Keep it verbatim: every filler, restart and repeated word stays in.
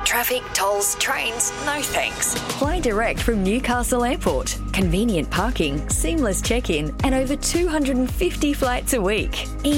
Traffic, tolls, trains, no thanks. Fly direct from Newcastle Airport. Convenient parking, seamless check-in, and over two hundred fifty flights a week.